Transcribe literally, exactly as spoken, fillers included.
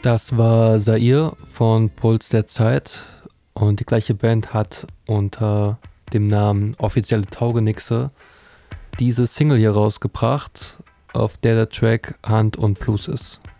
Das war Zaire von Puls der Zeit und die gleiche Band hat unter dem Namen Offizielle Taugenixe diese Single hier rausgebracht, auf der der Track Hand und Blues ist.